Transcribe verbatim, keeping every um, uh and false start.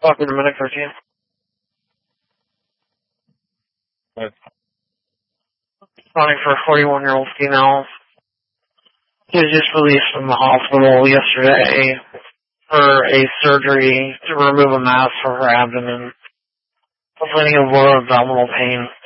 Talk in a minute or two. Running for a forty-one-year-old female. She was just released from the hospital yesterday for a surgery to remove a mass from her abdomen, complaining of lower abdominal pain.